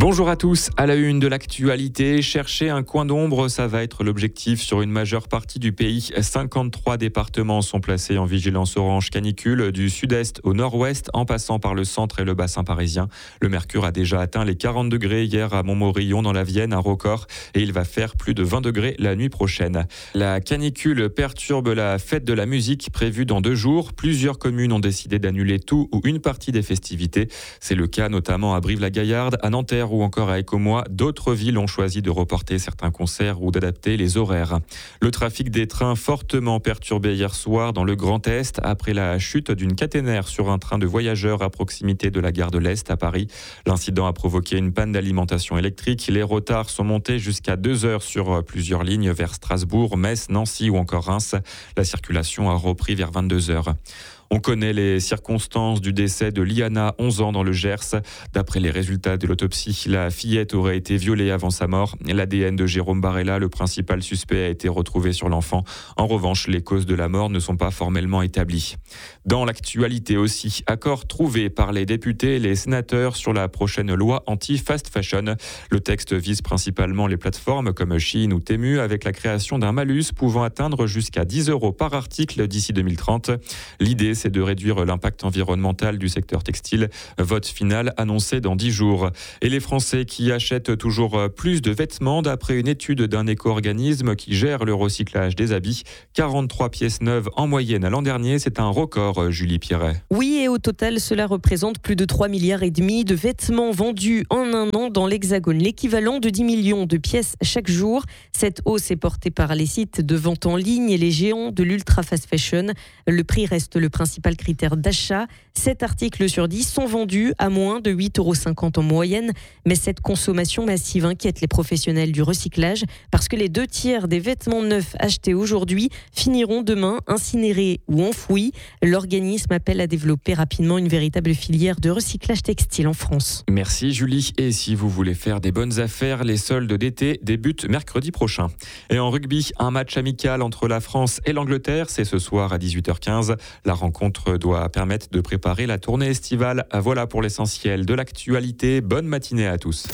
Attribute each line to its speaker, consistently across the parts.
Speaker 1: Bonjour à tous, à la une de l'actualité, chercher un coin d'ombre, ça va être l'objectif sur une majeure partie du pays. 53 départements sont placés en vigilance orange canicule, du sud-est au nord-ouest, en passant par le centre et le bassin parisien. Le mercure a déjà atteint les 40 degrés hier à Montmorillon dans la Vienne, à Raucourt, et il va faire plus de 20 degrés la nuit prochaine. La canicule perturbe la fête de la musique prévue dans 2 jours. Plusieurs communes ont décidé d'annuler tout ou une partie des festivités. C'est le cas notamment à Brive-la-Gaillarde, à Nanterre ou encore à Écomois. D'autres villes ont choisi de reporter certains concerts ou d'adapter les horaires. Le trafic des trains fortement perturbé hier soir dans le Grand Est après la chute d'une caténaire sur un train de voyageurs à proximité de la gare de l'Est à Paris. L'incident a provoqué une panne d'alimentation électrique. Les retards sont montés jusqu'à 2 heures sur plusieurs lignes vers Strasbourg, Metz, Nancy ou encore Reims. La circulation a repris vers 22 heures. On connaît les circonstances du décès de Liana, 11 ans, dans le Gers. D'après les résultats de l'autopsie, la fillette aurait été violée avant sa mort. L'ADN de Jérôme Barella, le principal suspect, a été retrouvé sur l'enfant. En revanche, les causes de la mort ne sont pas formellement établies. Dans l'actualité aussi, accord trouvé par les députés et les sénateurs sur la prochaine loi anti-fast fashion. Le texte vise principalement les plateformes comme Shein ou Temu, avec la création d'un malus pouvant atteindre jusqu'à 10 € par article d'ici 2030. L'idée, c'est de réduire l'impact environnemental du secteur textile. Vote final annoncé dans 10 jours. Et les Français qui achètent toujours plus de vêtements, d'après une étude d'un éco-organisme qui gère le recyclage des habits. 43 pièces neuves en moyenne à l'an dernier, c'est un record, Julie Pierret.
Speaker 2: Oui, et au total, cela représente plus de 3,5 milliards de vêtements vendus en un an dans l'Hexagone, l'équivalent de 10 millions de pièces chaque jour. Cette hausse est portée par les sites de vente en ligne et les géants de l'ultra fast fashion. Le prix reste le principal critère d'achat. 7 articles sur 10 sont vendus à moins de 8,50 € en moyenne. Mais cette consommation massive inquiète les professionnels du recyclage parce que les 2 tiers des vêtements neufs achetés aujourd'hui finiront demain incinérés ou enfouis. L'organisme appelle à développer rapidement une véritable filière de recyclage textile en France.
Speaker 1: Merci Julie. Et si vous voulez faire des bonnes affaires, les soldes d'été débutent mercredi prochain. Et en rugby, un match amical entre la France et l'Angleterre, c'est ce soir à 18h15. La rencontre doit permettre de préparer la tournée estivale. Voilà pour l'essentiel de l'actualité. Bonne matinée à tous.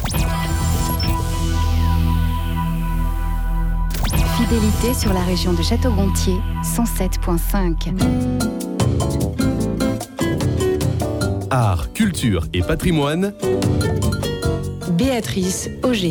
Speaker 3: Fidélité sur la région de Château-Gontier, 107.5.
Speaker 4: Art, culture et patrimoine.
Speaker 3: Béatrice Auger.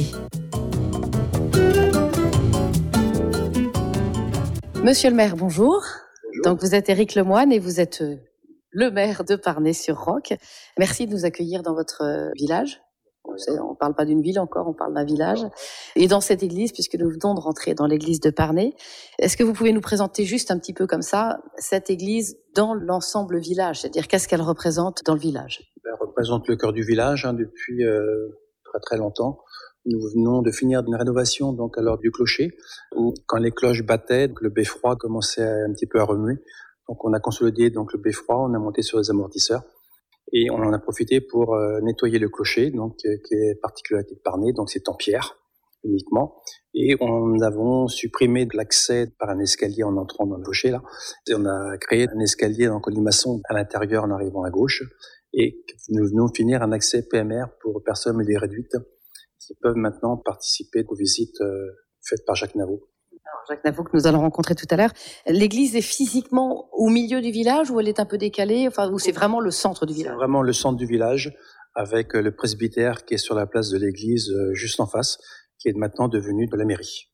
Speaker 5: Monsieur le maire, bonjour. Donc vous êtes Éric Lemoine et vous êtes le maire de Parnay-sur-Roc. Merci de nous accueillir dans votre village. On ne parle pas d'une ville encore, on parle d'un village. Et dans cette église, puisque nous venons de rentrer dans l'église de Parnay, est-ce que vous pouvez nous présenter juste un petit peu comme ça cette église dans l'ensemble village? C'est-à-dire qu'est-ce qu'elle représente dans le village?
Speaker 6: Elle représente le cœur du village depuis très très longtemps. Nous venons de finir une rénovation donc à l'heure du clocher, où quand les cloches battaient, donc le beffroi commençait un petit peu à remuer. Donc on a consolidé donc le beffroi, on a monté sur les amortisseurs et on en a profité pour nettoyer le clocher, donc qui est particularité de Parnay, donc c'est en pierre uniquement. Et on avons supprimé l'accès par un escalier en entrant dans le clocher là. Et on a créé un escalier en colimaçon à l'intérieur en arrivant à gauche. Et nous venons finir un accès PMR pour personnes les réduites qui peuvent maintenant participer aux visites faites par Jacques Navot.
Speaker 5: Alors, Jacques Navot que nous allons rencontrer tout à l'heure. L'église est physiquement au milieu du village ou elle est un peu décalée, enfin, ou c'est vraiment le centre du village?
Speaker 6: C'est vraiment le centre du village avec le presbytère qui est sur la place de l'église juste en face, qui est maintenant devenu de la mairie.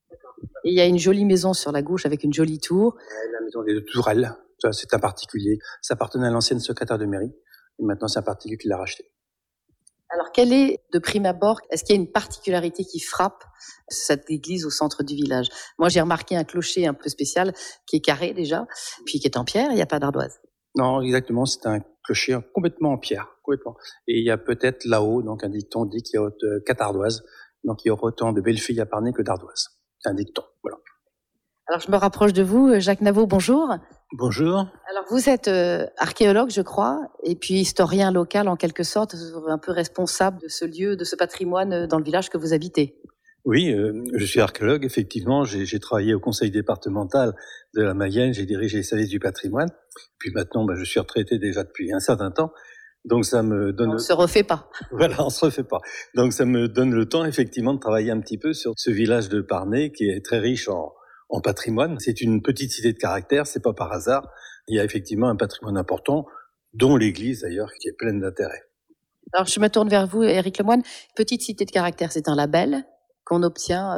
Speaker 5: Et il y a une jolie maison sur la gauche avec une jolie tour.
Speaker 6: La maison des Tourelles, ça c'est un particulier. Ça appartenait à l'ancienne secrétaire de mairie et maintenant c'est un particulier qui l'a racheté.
Speaker 5: Alors, quelle est, de prime abord, est-ce qu'il y a une particularité qui frappe cette église au centre du village? Moi, j'ai remarqué un clocher un peu spécial qui est carré déjà, puis qui est en pierre, il n'y a pas d'ardoise.
Speaker 6: Non, exactement, c'est un clocher complètement en pierre, complètement. Et il y a peut-être là-haut, donc un dicton dit qu'il y a 4 ardoises, donc il y aura autant de belles filles à Parnay que d'ardoises. C'est un dicton, voilà.
Speaker 5: Alors, je me rapproche de vous, Jacques Navot, bonjour.
Speaker 6: Bonjour.
Speaker 5: Alors, vous êtes archéologue, je crois, et puis historien local en quelque sorte, un peu responsable de ce lieu, de ce patrimoine dans le village que vous habitez.
Speaker 7: Oui, je suis archéologue, effectivement. J'ai travaillé au conseil départemental de la Mayenne, j'ai dirigé les services du patrimoine. Puis maintenant, je suis retraité déjà depuis un certain temps. Donc ça me donne...
Speaker 5: On se refait pas.
Speaker 7: Voilà, on se refait pas. Donc ça me donne le temps effectivement de travailler un petit peu sur ce village de Parnay qui est très riche en patrimoine. C'est une petite cité de caractère, c'est pas par hasard. Il y a effectivement un patrimoine important, dont l'église d'ailleurs, qui est pleine d'intérêt.
Speaker 5: Alors je me tourne vers vous, Éric Lemoine. Petite cité de caractère, c'est un label qu'on obtient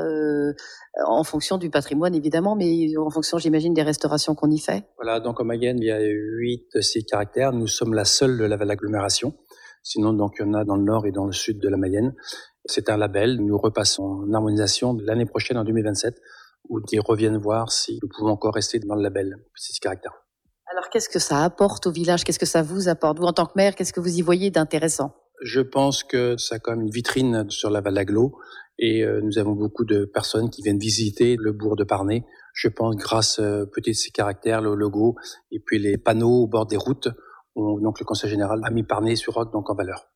Speaker 5: en fonction du patrimoine évidemment, mais en fonction, j'imagine, des restaurations qu'on y fait.
Speaker 6: Voilà, donc en Mayenne, il y a 8 sites de caractère. Nous sommes la seule de l'agglomération. Sinon, donc, il y en a dans le nord et dans le sud de la Mayenne. C'est un label. Nous repassons en harmonisation l'année prochaine, en 2027, où ils reviennent voir si nous pouvons encore rester dans le label sites de caractère.
Speaker 5: Alors, qu'est-ce que ça apporte au village? Qu'est-ce que ça vous apporte? Vous, en tant que maire, qu'est-ce que vous y voyez d'intéressant?
Speaker 6: Je pense que ça a quand même une vitrine sur la Val d'Aglo et nous avons beaucoup de personnes qui viennent visiter le bourg de Parnay. Je pense grâce peut-être ces caractères, le logo et puis les panneaux au bord des routes. Donc le Conseil général a mis Parnay sur Roc donc en valeur.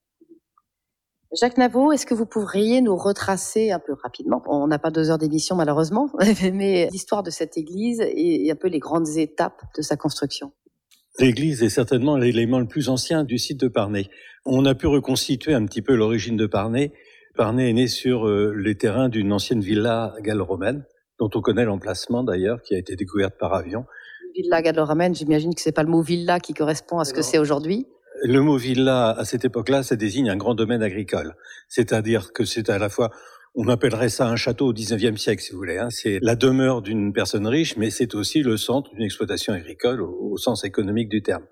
Speaker 5: Jacques Navaud, est-ce que vous pourriez nous retracer un peu rapidement, on n'a pas 2 heures d'émission malheureusement, mais l'histoire de cette église et un peu les grandes étapes de sa construction?
Speaker 7: L'église est certainement l'élément le plus ancien du site de Parnay. On a pu reconstituer un petit peu l'origine de Parnay. Parnay est né sur les terrains d'une ancienne villa gallo-romaine, dont on connaît l'emplacement d'ailleurs, qui a été découverte par avion.
Speaker 5: Villa gallo-romaine, j'imagine que c'est pas le mot villa qui correspond à ce que c'est aujourd'hui.
Speaker 7: Le mot villa, à cette époque-là, ça désigne un grand domaine agricole. C'est-à-dire que c'est à la fois, on appellerait ça un château au 19e siècle, si vous voulez. C'est la demeure d'une personne riche, mais c'est aussi le centre d'une exploitation agricole au sens économique du terme.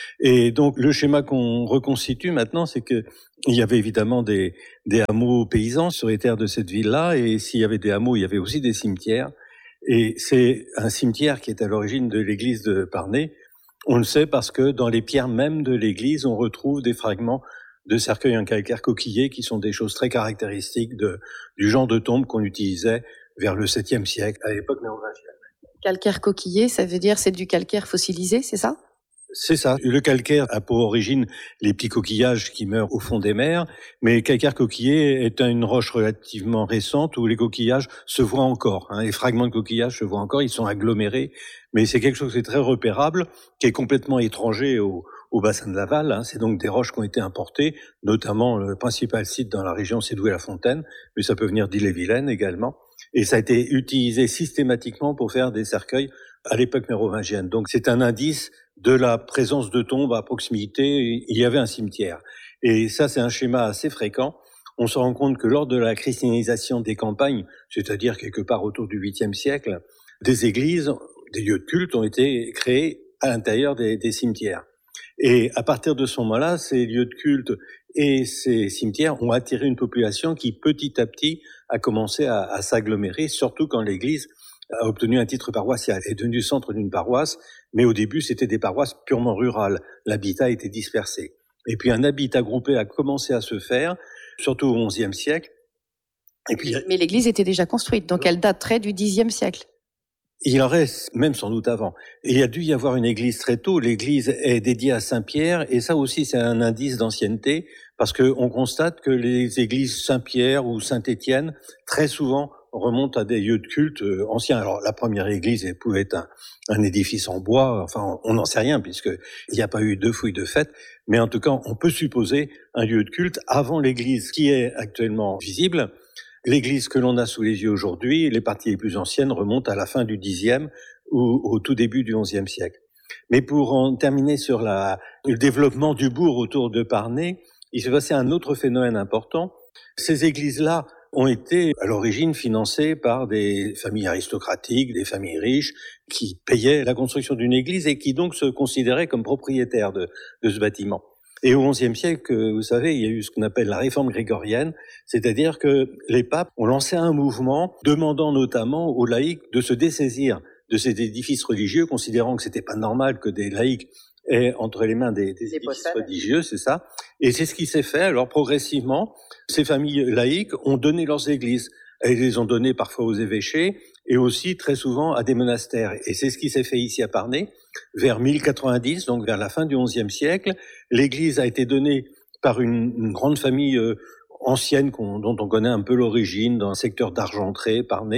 Speaker 7: Et donc, le schéma qu'on reconstitue maintenant, c'est que il y avait évidemment des hameaux paysans sur les terres de cette ville-là, et s'il y avait des hameaux, il y avait aussi des cimetières. Et c'est un cimetière qui est à l'origine de l'église de Parnay. On le sait parce que dans les pierres même de l'église, on retrouve des fragments de cercueils en calcaire coquillé qui sont des choses très caractéristiques du genre de tombe qu'on utilisait vers le 7e siècle, à l'époque mérovingienne.
Speaker 5: Calcaire coquillé, ça veut dire c'est du calcaire fossilisé, c'est ça?
Speaker 7: C'est ça. Le calcaire a pour origine les petits coquillages qui meurent au fond des mers, mais le calcaire coquillé est une roche relativement récente où les coquillages se voient encore. Les fragments de coquillages se voient encore, ils sont agglomérés, mais c'est quelque chose qui est très repérable, qui est complètement étranger au bassin de Laval. C'est donc des roches qui ont été importées, notamment le principal site dans la région, c'est Douai-la-Fontaine, mais ça peut venir d'Ille-et-Vilaine également. Et ça a été utilisé systématiquement pour faire des cercueils à l'époque mérovingienne. Donc c'est un indice de la présence de tombes à proximité. Il y avait un cimetière. Et ça, c'est un schéma assez fréquent. On se rend compte que lors de la christianisation des campagnes, c'est-à-dire quelque part autour du 8e siècle, des églises, des lieux de culte ont été créés à l'intérieur des cimetières. Et à partir de ce moment-là, ces lieux de culte et ces cimetières ont attiré une population qui, petit à petit, a commencé à s'agglomérer, surtout quand l'Église a obtenu un titre paroissial, est devenu centre d'une paroisse, mais au début, c'était des paroisses purement rurales. L'habitat était dispersé. Et puis, un habitat groupé a commencé à se faire, surtout au XIe siècle. Et puis,
Speaker 5: mais l'Église était déjà construite, donc elle daterait du Xe siècle.
Speaker 7: Il en reste même sans doute avant. Et il y a dû y avoir une église très tôt. L'église est dédiée à Saint-Pierre, et ça aussi, c'est un indice d'ancienneté, parce qu'on constate que les églises Saint-Pierre ou Saint-Étienne, très souvent, remontent à des lieux de culte anciens. Alors, la première église, elle pouvait être un édifice en bois, enfin, on n'en sait rien, puisqu'il n'y a pas eu de fouilles de fait, mais en tout cas, on peut supposer un lieu de culte avant l'église qui est actuellement visible. L'église que l'on a sous les yeux aujourd'hui, les parties les plus anciennes remontent à la fin du Xe ou au tout début du XIe siècle. Mais pour en terminer sur le développement du bourg autour de Parnay, il s'est passé un autre phénomène important. Ces églises-là ont été à l'origine financées par des familles aristocratiques, des familles riches, qui payaient la construction d'une église et qui donc se considéraient comme propriétaires de ce bâtiment. Et au XIe siècle, vous savez, il y a eu ce qu'on appelle la réforme grégorienne, c'est-à-dire que les papes ont lancé un mouvement demandant notamment aux laïcs de se dessaisir de ces édifices religieux, considérant que c'était pas normal que des laïcs aient entre les mains des édifices religieux, c'est ça. Et c'est ce qui s'est fait. Alors progressivement, ces familles laïques ont donné leurs églises. Elles les ont données parfois aux évêchés et aussi très souvent à des monastères. Et c'est ce qui s'est fait ici à Parnay. Vers 1090, donc vers la fin du XIe siècle, l'église a été donnée par une grande famille ancienne dont on connaît un peu l'origine dans le secteur d'Argentré, Parnay.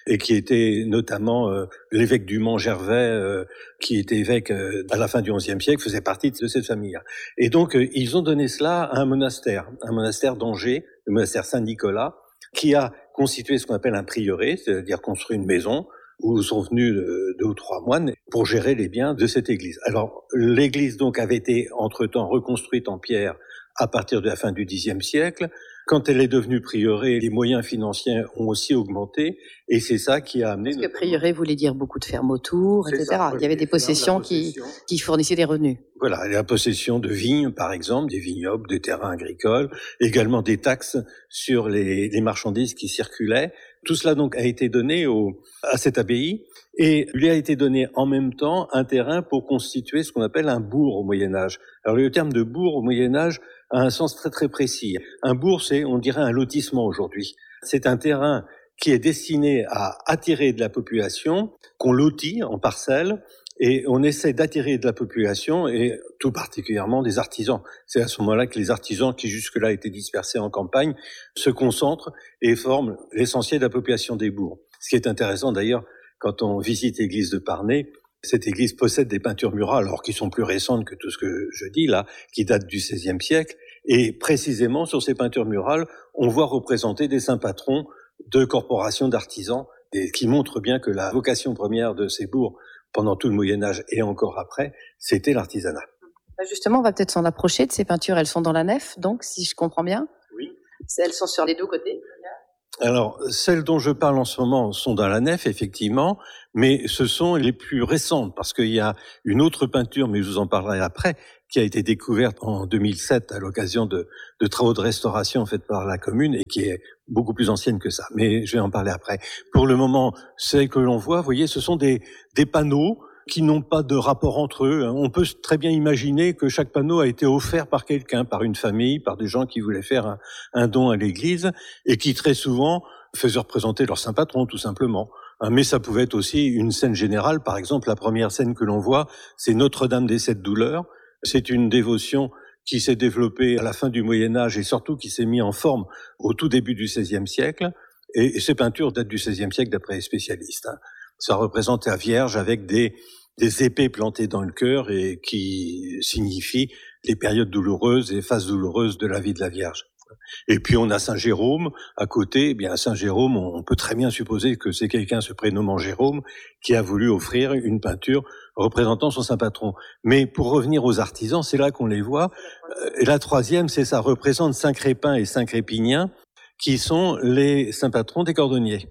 Speaker 7: et qui était notamment l'évêque du Mans Gervais, qui était évêque à la fin du XIe siècle, faisait partie de cette famille-là. Et donc, ils ont donné cela à un monastère d'Angers, le monastère Saint-Nicolas, qui a constitué ce qu'on appelle un prieuré, c'est-à-dire construit une maison où sont venus 2 ou 3 moines pour gérer les biens de cette église. Alors, l'église donc avait été entre-temps reconstruite en pierre à partir de la fin du Xe siècle. Quand elle est devenue prieuré, les moyens financiers ont aussi augmenté, et c'est ça qui a amené...
Speaker 5: Parce que prieuré voulait dire beaucoup de fermes autour, etc. Ça, il y avait des possessions qui fournissaient des revenus.
Speaker 7: Voilà, la possession de vignes, par exemple, des vignobles, des terrains agricoles, également des taxes sur les marchandises qui circulaient. Tout cela donc a été donné à cette abbaye, et lui a été donné en même temps un terrain pour constituer ce qu'on appelle un bourg au Moyen-Âge. Alors le terme de bourg au Moyen-Âge a un sens très très précis. Un bourg, c'est, on dirait, un lotissement aujourd'hui. C'est un terrain qui est destiné à attirer de la population, qu'on lotit en parcelles, et on essaie d'attirer de la population, et tout particulièrement des artisans. C'est à ce moment-là que les artisans, qui jusque-là étaient dispersés en campagne, se concentrent et forment l'essentiel de la population des bourgs. Ce qui est intéressant d'ailleurs, quand on visite l'église de Parnay, cette église possède des peintures murales, alors qui sont plus récentes que tout ce que je dis là, qui datent du XVIe siècle. Et précisément, sur ces peintures murales, on voit représenter des saints patrons de corporations d'artisans, et qui montrent bien que la vocation première de ces bourgs, pendant tout le Moyen-Âge et encore après, c'était l'artisanat.
Speaker 5: Justement, on va peut-être s'en approcher de ces peintures. Elles sont dans la nef, donc, si je comprends bien.
Speaker 7: Oui.
Speaker 5: Elles sont sur les 2 côtés.
Speaker 7: Alors, celles dont je parle en ce moment sont dans la nef, effectivement, mais ce sont les plus récentes, parce qu'il y a une autre peinture, mais je vous en parlerai après, qui a été découverte en 2007 à l'occasion de travaux de restauration faits par la commune, et qui est beaucoup plus ancienne que ça. Mais je vais en parler après. Pour le moment, celles que l'on voit, vous voyez, ce sont des panneaux qui n'ont pas de rapport entre eux. On peut très bien imaginer que chaque panneau a été offert par quelqu'un, par une famille, par des gens qui voulaient faire un don à l'église, et qui très souvent faisaient représenter leur saint patron, tout simplement. Mais ça pouvait être aussi une scène générale. Par exemple, la première scène que l'on voit, c'est Notre-Dame des 7 douleurs. C'est une dévotion qui s'est développée à la fin du Moyen-Âge et surtout qui s'est mise en forme au tout début du XVIe siècle. Et ces peintures datent du XVIe siècle d'après les spécialistes. Ça représente la Vierge avec des épées plantées dans le cœur, et qui signifient les périodes douloureuses et phases douloureuses de la vie de la Vierge. Et puis on a Saint Jérôme à côté. Eh bien, Saint Jérôme, on peut très bien supposer que c'est quelqu'un se prénommant Jérôme qui a voulu offrir une peinture représentant son saint patron. Mais pour revenir aux artisans, c'est là qu'on les voit. Et la troisième, c'est ça, représente Saint Crépin et Saint Crépinien, qui sont les saints patrons des cordonniers.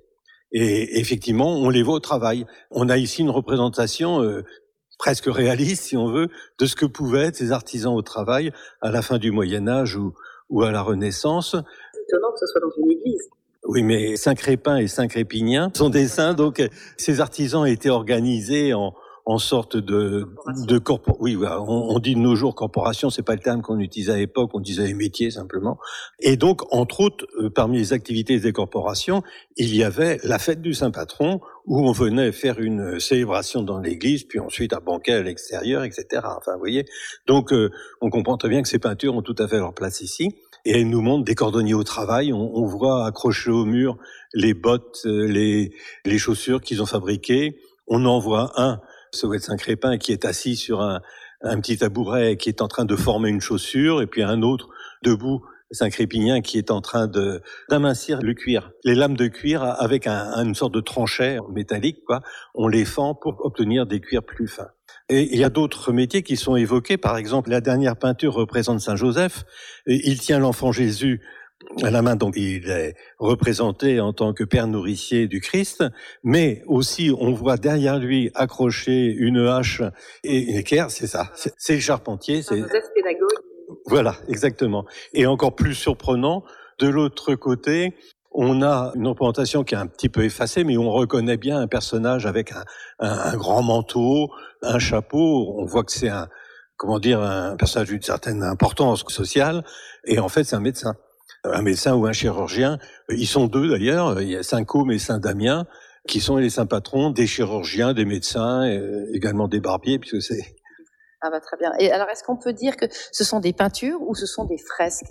Speaker 7: Et effectivement, on les voit au travail. On a ici une représentation presque réaliste, si on veut, de ce que pouvaient être ces artisans au travail à la fin du Moyen-Âge ou à la Renaissance.
Speaker 5: C'est étonnant que ce soit dans une église.
Speaker 7: Oui, mais Saint Crépin et Saint Crépinien sont des saints, donc ces artisans étaient organisés en sorte de oui, on dit de nos jours corporation, c'est pas le terme qu'on utilisait à l'époque, on disait les métiers simplement. Et donc, entre autres, parmi les activités des corporations, il y avait la fête du Saint Patron, où on venait faire une célébration dans l'église, puis ensuite un banquet à l'extérieur, etc. Enfin, vous voyez. Donc, on comprend très bien que ces peintures ont tout à fait leur place ici. Et elles nous montrent des cordonniers au travail. On voit accrochés au mur les bottes, les chaussures qu'ils ont fabriquées. On en voit un, ce doit être Saint Crépin, qui est assis sur un petit tabouret, qui est en train de former une chaussure, et puis un autre debout, Saint Crépinien, qui est en train d'amincir le cuir. Les lames de cuir avec une sorte de tranchet métallique, quoi. On les fend pour obtenir des cuirs plus fins. Et il y a d'autres métiers qui sont évoqués. Par exemple, la dernière peinture représente Saint Joseph. Il tient l'enfant Jésus à la main, donc il est représenté en tant que père nourricier du Christ, mais aussi on voit derrière lui accroché une hache et une équerre, c'est ça, c'est le charpentier.
Speaker 5: Saint Joseph pédagogue.
Speaker 7: Voilà, exactement. Et encore plus surprenant, de l'autre côté, on a une représentation qui est un petit peu effacée, mais on reconnaît bien un personnage avec un grand manteau, un chapeau. On voit que c'est un personnage d'une certaine importance sociale, et en fait c'est un médecin. Un médecin ou un chirurgien. Ils sont 2 d'ailleurs, il y a Saint Côme et Saint Damien, qui sont les saints patrons des chirurgiens, des médecins, également des barbiers, puisque c'est...
Speaker 5: Ah bah très bien. Et alors, est-ce qu'on peut dire que ce sont des peintures ou ce sont des fresques?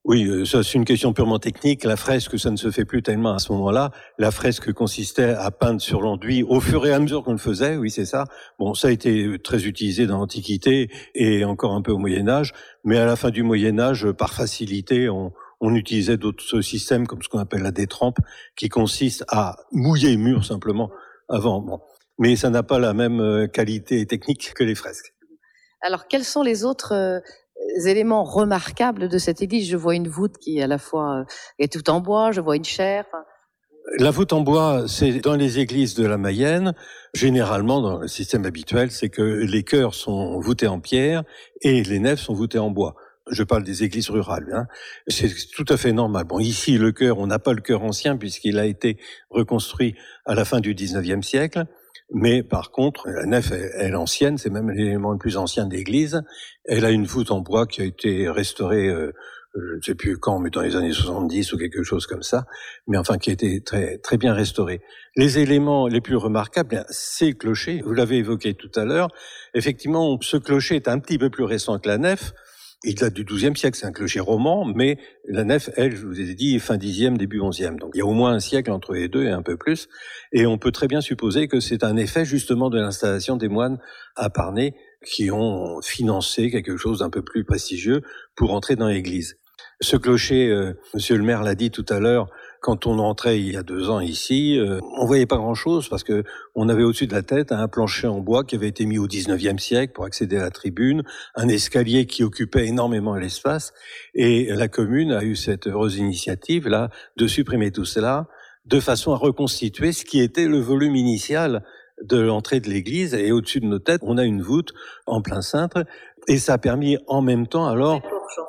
Speaker 7: Oui, ça c'est une question purement technique. La fresque, ça ne se fait plus tellement à ce moment-là. La fresque consistait à peindre sur l'enduit au fur et à mesure qu'on le faisait, oui c'est ça. Bon, ça a été très utilisé dans l'Antiquité et encore un peu au Moyen-Âge, mais à la fin du Moyen-Âge, par facilité, on utilisait d'autres systèmes comme ce qu'on appelle la détrempe, qui consiste à mouiller les murs simplement avant. Bon. Mais ça n'a pas la même qualité technique que les fresques.
Speaker 5: Alors, quels sont les autres éléments remarquables de cette église? Je vois une voûte qui à la fois est toute en bois, je vois une chaire.
Speaker 7: La voûte en bois, c'est dans les églises de la Mayenne. Généralement, dans le système habituel, c'est que les chœurs sont voûtés en pierre et les nefs sont voûtées en bois. Je parle des églises rurales. Hein. C'est tout à fait normal. Bon, ici, le chœur, on n'a pas le chœur ancien puisqu'il a été reconstruit à la fin du 19e siècle. Mais par contre, la nef est ancienne, c'est même l'élément le plus ancien de l'église. Elle a une voûte en bois qui a été restaurée, je ne sais plus quand, mais dans les années 70 ou quelque chose comme ça, mais enfin qui a été très, très bien restaurée. Les éléments les plus remarquables, c'est le clocher. Vous l'avez évoqué tout à l'heure. Effectivement, ce clocher est un petit peu plus récent que la nef. Il date du XIIe siècle, c'est un clocher roman, mais la nef, elle, je vous ai dit, fin Xe, début XIe. Donc il y a au moins un siècle entre les deux et un peu plus. Et on peut très bien supposer que c'est un effet justement de l'installation des moines à Parnay qui ont financé quelque chose d'un peu plus prestigieux pour entrer dans l'église. Ce clocher, monsieur le maire l'a dit tout à l'heure, quand on entrait il y a 2 ans ici, on voyait pas grand-chose parce que on avait au-dessus de la tête un plancher en bois qui avait été mis au 19e siècle pour accéder à la tribune, un escalier qui occupait énormément l'espace, et la commune a eu cette heureuse initiative là de supprimer tout cela de façon à reconstituer ce qui était le volume initial de l'entrée de l'église, et au-dessus de nos têtes, on a une voûte en plein cintre, et ça a permis en même temps alors...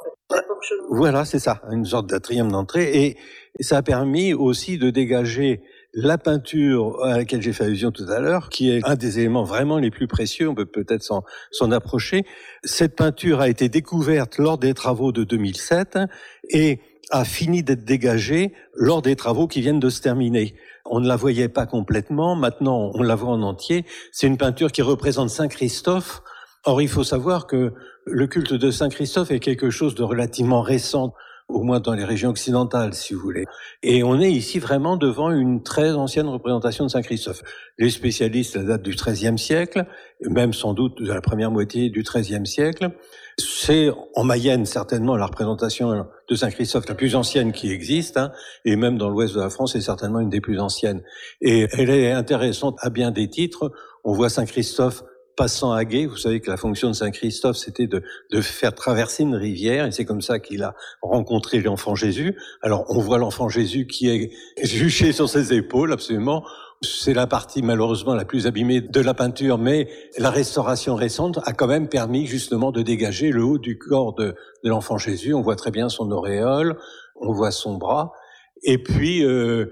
Speaker 7: Voilà, c'est ça, une sorte d'atrium d'entrée, et ça a permis aussi de dégager la peinture à laquelle j'ai fait allusion tout à l'heure, qui est un des éléments vraiment les plus précieux, on peut peut-être s'en approcher. Cette peinture a été découverte lors des travaux de 2007 et a fini d'être dégagée lors des travaux qui viennent de se terminer. On ne la voyait pas complètement, maintenant on la voit en entier. C'est une peinture qui représente Saint Christophe. Or, il faut savoir que le culte de Saint Christophe est quelque chose de relativement récent, au moins dans les régions occidentales, si vous voulez. Et on est ici vraiment devant une très ancienne représentation de Saint Christophe. Les spécialistes la datent du XIIIe siècle, même sans doute de la première moitié du XIIIe siècle. C'est en Mayenne certainement la représentation de Saint Christophe la plus ancienne qui existe, hein, et même dans l'ouest de la France, c'est certainement une des plus anciennes. Et elle est intéressante à bien des titres. On voit Saint Christophe passant à gué. Vous savez que la fonction de Saint Christophe, c'était de faire traverser une rivière, et c'est comme ça qu'il a rencontré l'enfant Jésus. Alors, on voit l'enfant Jésus qui est juché sur ses épaules, absolument. C'est la partie, malheureusement, la plus abîmée de la peinture, mais la restauration récente a quand même permis, justement, de dégager le haut du corps de l'enfant Jésus. On voit très bien son auréole, on voit son bras, et puis,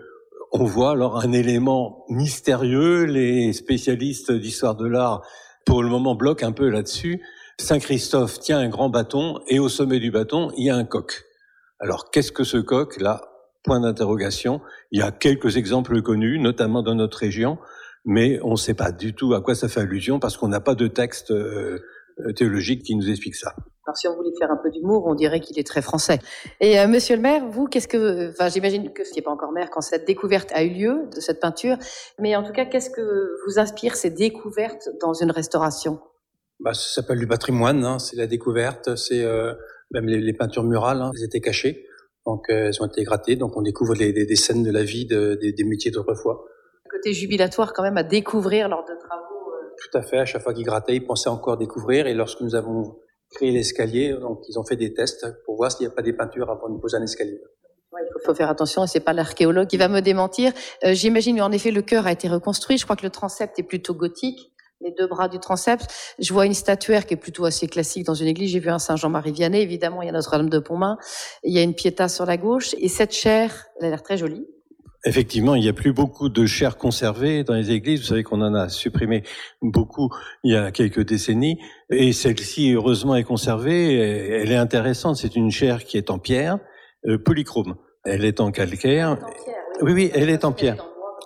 Speaker 7: on voit alors un élément mystérieux. Les spécialistes d'histoire de l'art, pour le moment, bloque un peu là-dessus. Saint Christophe tient un grand bâton et au sommet du bâton, il y a un coq. Alors, qu'est-ce que ce coq? Là, point d'interrogation. Il y a quelques exemples connus, notamment dans notre région, mais on ne sait pas du tout à quoi ça fait allusion parce qu'on n'a pas de texte théologique qui nous explique ça.
Speaker 5: Alors, si on voulait faire un peu d'humour, on dirait qu'il est très français. Et monsieur le maire, vous, j'imagine que ce n'est pas encore maire quand cette découverte a eu lieu de cette peinture, mais en tout cas, qu'est-ce que vous inspire ces découvertes dans une restauration?
Speaker 6: Ça s'appelle du patrimoine, hein, c'est la découverte, c'est même les peintures murales, hein, elles étaient cachées, donc elles ont été grattées, donc on découvre des scènes de la vie des métiers d'autrefois.
Speaker 5: Côté jubilatoire quand même à découvrir lors de travaux.
Speaker 6: Tout à fait, à chaque fois qu'ils grattaient, ils pensaient encore découvrir, et lorsque nous avons créé l'escalier, donc ils ont fait des tests pour voir s'il n'y a pas des peintures avant de poser un escalier.
Speaker 5: Ouais, il faut faire attention, et c'est pas l'archéologue qui va me démentir. J'imagine, en effet, le chœur a été reconstruit. Je crois que le transept est plutôt gothique. Les 2 bras du transept. Je vois une statuaire qui est plutôt assez classique dans une église. J'ai vu un Saint Jean-Marie Vianney, évidemment, il y a Notre-Dame de Pontmain. Il y a une Pietà sur la gauche, et cette chaire, elle a l'air très jolie.
Speaker 7: Effectivement, il n'y a plus beaucoup de chaires conservées dans les églises. Vous savez qu'on en a supprimé beaucoup il y a quelques décennies. Et celle-ci, heureusement, est conservée. Elle est intéressante. C'est une chaire qui est en pierre, polychrome. Elle est en calcaire. Oui, elle est en pierre.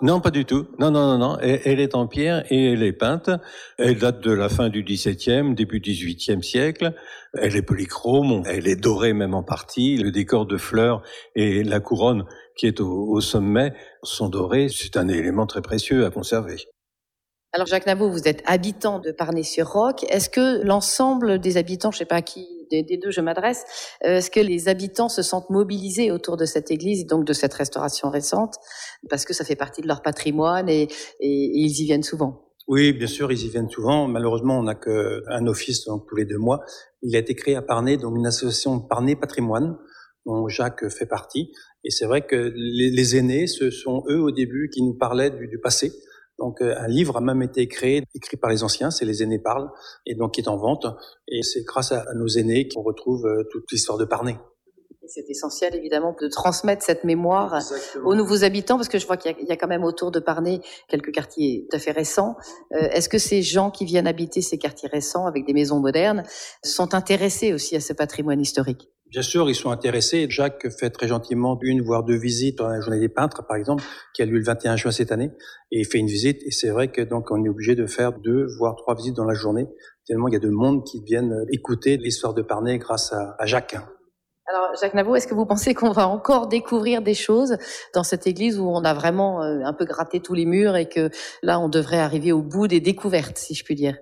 Speaker 7: Non, pas du tout. Non. Elle est en pierre et elle est peinte. Elle date de la fin du XVIIe, début XVIIIe siècle. Elle est polychrome, elle est dorée même en partie. Le décor de fleurs et la couronne qui est au sommet sont dorés. C'est un élément très précieux à conserver.
Speaker 5: Alors Jacques Navaud, vous êtes habitant de Parnay-sur-Roc. Est-ce que l'ensemble des habitants, je ne sais pas à qui des deux je m'adresse, est-ce que les habitants se sentent mobilisés autour de cette église et donc de cette restauration récente parce que ça fait partie de leur patrimoine et ils y viennent souvent?
Speaker 6: Oui, bien sûr, ils y viennent souvent. Malheureusement, on n'a qu'un office donc, tous les 2 mois. Il a été créé à Parnay, donc une association Parnay Patrimoine, dont Jacques fait partie. Et c'est vrai que les aînés, ce sont eux au début qui nous parlaient du passé. Donc un livre a même été créé, écrit par les anciens, c'est Les Aînés parlent, et donc qui est en vente. Et c'est grâce à nos aînés qu'on retrouve toute l'histoire de Parnay.
Speaker 5: C'est essentiel, évidemment, de transmettre cette mémoire
Speaker 6: Exactement.
Speaker 5: aux nouveaux habitants, parce que je vois qu'il y a quand même autour de Parnay quelques quartiers tout à fait récents. Est-ce que ces gens qui viennent habiter ces quartiers récents avec des maisons modernes sont intéressés aussi à ce patrimoine historique?
Speaker 6: Bien sûr, ils sont intéressés. Jacques fait très gentiment 1 voire 2 visites dans la journée des peintres, par exemple, qui a lieu le 21 juin cette année. Et il fait une visite. Et c'est vrai que donc on est obligé de faire 2 voire 3 visites dans la journée, tellement il y a de monde qui viennent écouter l'histoire de Parnay grâce à Jacques.
Speaker 5: Alors, Jacques Navaud, est-ce que vous pensez qu'on va encore découvrir des choses dans cette église où on a vraiment un peu gratté tous les murs et que là, on devrait arriver au bout des découvertes, si je puis dire?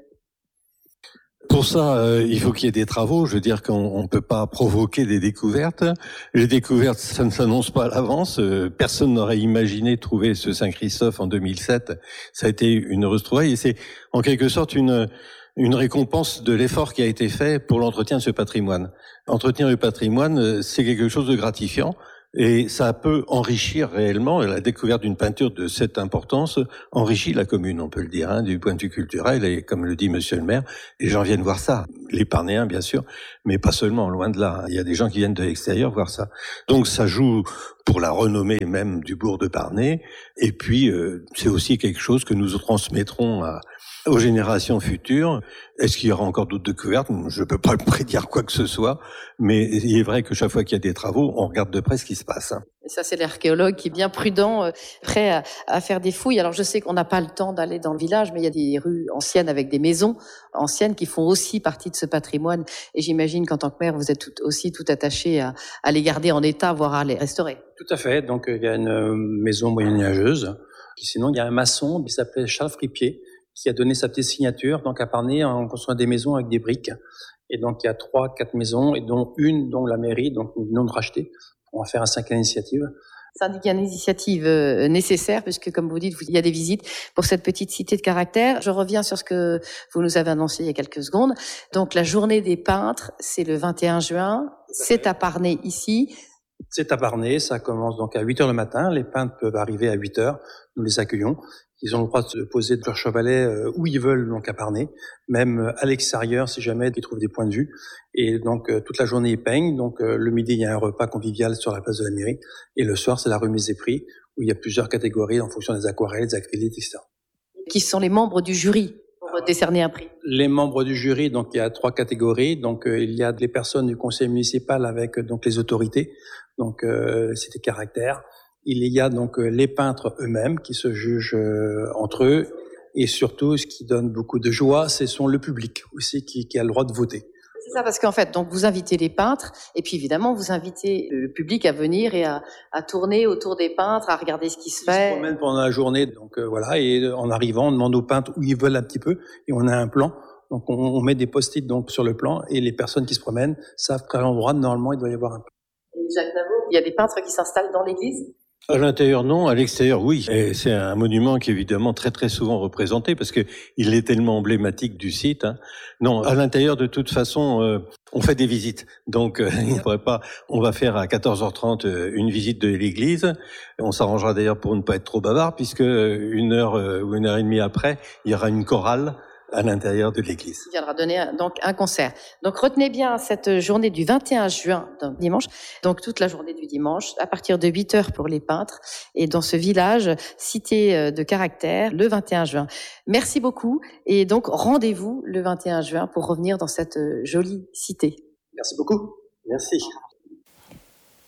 Speaker 7: Pour ça, il faut qu'il y ait des travaux. Je veux dire qu'on ne peut pas provoquer des découvertes. Les découvertes, ça ne s'annonce pas à l'avance. Personne n'aurait imaginé trouver ce Saint-Christophe en 2007. Ça a été une heureuse trouvaille et c'est en quelque sorte une récompense de l'effort qui a été fait pour l'entretien de ce patrimoine. Entretenir le patrimoine, c'est quelque chose de gratifiant. Et ça peut enrichir réellement, la découverte d'une peinture de cette importance enrichit la commune, on peut le dire, du point de vue culturel, et comme le dit monsieur le maire, les gens viennent voir ça. Les Parnéens, bien sûr, mais pas seulement, loin de là. Il y a des gens qui viennent de l'extérieur voir ça. Donc ça joue pour la renommée même du bourg de Parnay, et puis c'est aussi quelque chose que nous transmettrons aux générations futures. Est-ce qu'il y aura encore d'autres découvertes? Je ne peux pas prédire quoi que ce soit, mais il est vrai que chaque fois qu'il y a des travaux, on regarde de près ce qui se passe.
Speaker 5: Et ça, c'est l'archéologue qui est bien prudent, prêt à faire des fouilles. Alors, je sais qu'on n'a pas le temps d'aller dans le village, mais il y a des rues anciennes avec des maisons anciennes qui font aussi partie de ce patrimoine. Et j'imagine qu'en tant que maire, vous êtes aussi tout attaché à les garder en état, voire à les restaurer.
Speaker 6: Tout à fait. Donc, il y a une maison moyenâgeuse. Puis sinon, il y a un maçon qui s'appelait Charles Fripier, qui a donné sa petite signature, donc à Parnay, en construisant des maisons avec des briques. Et donc, il y a 3-4 maisons, et dont une, dont la mairie, donc nous venons de racheter. On va faire un 5 initiative.
Speaker 5: C'est une initiative nécessaire, puisque, comme vous dites, il y a des visites pour cette petite cité de caractère. Je reviens sur ce que vous nous avez annoncé il y a quelques secondes. Donc, la journée des peintres, c'est le 21 juin. C'est à Parnay, ici.
Speaker 6: C'est à Parnay, ça commence donc à 8h le matin. Les peintres peuvent arriver à 8h. Nous les accueillons. Ils ont le droit de se poser de leur chevalet où ils veulent, donc à Parnay, même à l'extérieur si jamais ils trouvent des points de vue. Et donc toute la journée ils peignent. Donc le midi il y a un repas convivial sur la place de la mairie, et le soir c'est la remise des prix où il y a plusieurs catégories en fonction des aquarelles, des acryliques, etc.
Speaker 5: Qui sont les membres du jury pour décerner un prix? Les
Speaker 6: membres du jury, donc il y a 3 catégories. Donc il y a les personnes du conseil municipal avec donc les autorités, donc c'est des caractères. Il y a donc les peintres eux-mêmes qui se jugent entre eux, et surtout ce qui donne beaucoup de joie, c'est le public aussi qui a le droit de voter. C'est ça, parce qu'en fait, donc vous invitez les peintres, et puis évidemment vous invitez le public à venir et à tourner autour des peintres, à regarder ce qui se fait. Ils se promènent pendant la journée, donc voilà, et en arrivant, on demande aux peintres où ils veulent un petit peu, et on a un plan. Donc on met des post-it donc sur le plan, et les personnes qui se promènent savent qu'à l'endroit normalement il doit y avoir un plan.
Speaker 5: Et Jacques Navaud, il y a des peintres qui s'installent dans l'église?
Speaker 7: À l'intérieur, non. À l'extérieur, oui. Et c'est un monument qui est évidemment très très souvent représenté parce que il est tellement emblématique du site. Non, à l'intérieur, de toute façon, on fait des visites. Donc, il ne pourrait pas. On va faire à 14h30 une visite de l'église. On s'arrangera d'ailleurs pour ne pas être trop bavard, puisque 1 heure ou 1h30 après, il y aura une chorale à l'intérieur de l'église.
Speaker 5: Il viendra donner donc un concert. Donc retenez bien cette journée du 21 juin, donc dimanche, donc toute la journée du dimanche, à partir de 8h pour les peintres, et dans ce village, cité de caractère, le 21 juin. Merci beaucoup, et donc rendez-vous le 21 juin pour revenir dans cette jolie cité.
Speaker 6: Merci beaucoup. Merci.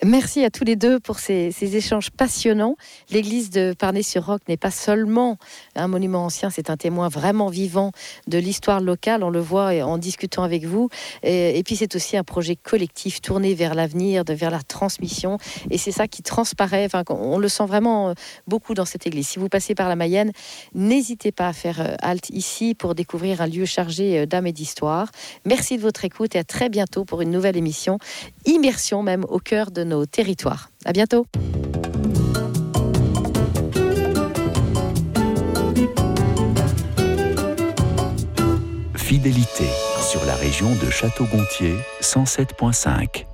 Speaker 5: Merci à tous les deux pour ces échanges passionnants. L'église de Parnay-sur-Roc n'est pas seulement un monument ancien, c'est un témoin vraiment vivant de l'histoire locale, on le voit en discutant avec vous. Et puis c'est aussi un projet collectif tourné vers l'avenir, vers la transmission. Et c'est ça qui transparaît, on le sent vraiment beaucoup dans cette église. Si vous passez par la Mayenne, n'hésitez pas à faire halte ici pour découvrir un lieu chargé d'âme et d'histoire. Merci de votre écoute et à très bientôt pour une nouvelle émission. Immersion même au cœur de nos territoires. À bientôt.
Speaker 8: Fidélité sur la région de Château-Gontier 107.5.